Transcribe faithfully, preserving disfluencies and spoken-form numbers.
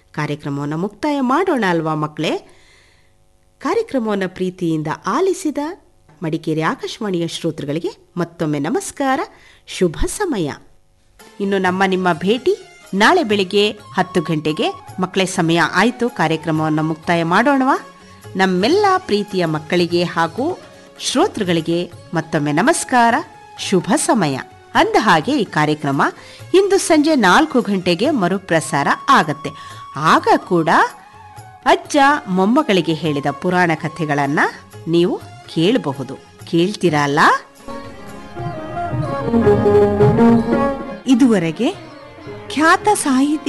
ಕಾರ್ಯಕ್ರಮವನ್ನು ಮುಕ್ತಾಯ ಮಾಡೋಣ ಅಲ್ವಾ ಮಕ್ಕಳೇ? ಕಾರ್ಯಕ್ರಮವನ್ನು ಪ್ರೀತಿಯಿಂದ ಆಲಿಸಿದ ಮಡಿಕೇರಿ ಆಕಾಶವಾಣಿಯ ಶ್ರೋತೃಗಳಿಗೆ ಮತ್ತೊಮ್ಮೆ ನಮಸ್ಕಾರ, ಶುಭ ಸಮಯ. ಇನ್ನು ನಮ್ಮ ನಿಮ್ಮ ಭೇಟಿ ನಾಳೆ ಬೆಳಿಗ್ಗೆ ಹತ್ತು ಗಂಟೆಗೆ. ಮಕ್ಕಳೇ, ಸಮಯ ಆಯಿತು, ಕಾರ್ಯಕ್ರಮವನ್ನು ಮುಕ್ತಾಯ ಮಾಡೋಣವಾ? ನಮ್ಮೆಲ್ಲ ಪ್ರೀತಿಯ ಮಕ್ಕಳಿಗೆ ಹಾಗೂ ಶ್ರೋತೃಗಳಿಗೆ ಮತ್ತೊಮ್ಮೆ ನಮಸ್ಕಾರ, ಶುಭ ಸಮಯ. ಅಂದ ಹಾಗೆ ಈ ಕಾರ್ಯಕ್ರಮ ಇಂದು ಸಂಜೆ ನಾಲ್ಕು ಗಂಟೆಗೆ ಮರುಪ್ರಸಾರ ಆಗತ್ತೆ. ಆಗ ಕೂಡ ಅಜ್ಜ ಮೊಮ್ಮಗಳಿಗೆ ಹೇಳಿದ ಪುರಾಣ ಕಥೆಗಳನ್ನು ನೀವು ಕೇಳಬಹುದು. ಕೇಳ್ತೀರಾ ಅಲ್ಲ? ಇದುವರೆಗೆ ಖ್ಯಾತ ಸಾಹಿತಿ